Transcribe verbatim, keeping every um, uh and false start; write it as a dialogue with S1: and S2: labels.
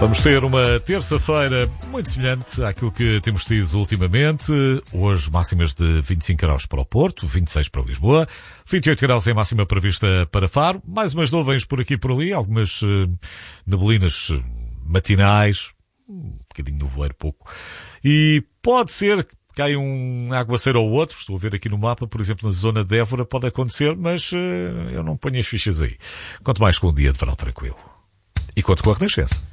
S1: Vamos ter uma terça-feira muito semelhante àquilo que temos tido ultimamente. Hoje máximas de vinte e cinco graus para o Porto, vinte e seis para Lisboa, vinte e oito graus em máxima prevista para Faro. Mais umas nuvens por aqui e por ali, algumas uh, neblinas uh, matinais, um bocadinho de nevoeiro, pouco. E pode ser que caia um aguaceiro ou outro, estou a ver aqui no mapa, por exemplo, na zona de Évora pode acontecer, mas uh, eu não ponho as fichas aí. Quanto mais com um dia de verão tranquilo. E quanto com a Renascença.